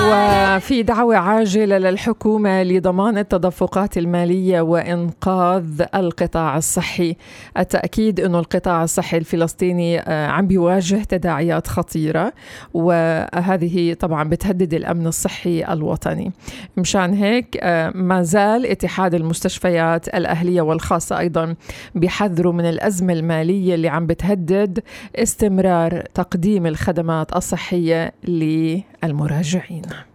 وفي دعوة عاجلة للحكومة لضمان التدفقات المالية وإنقاذ القطاع الصحي. التأكيد أنه القطاع الصحي الفلسطيني عم بيواجه تداعيات خطيرة، وهذه طبعا بتهدد الأمن الصحي الوطني. مشان هيك ما زال اتحاد المستشفيات الأهلية والخاصة أيضا بيحذروا من الأزمة المالية اللي عم بتهدد استمرار تقديم الخدمات الصحية للمراجعين.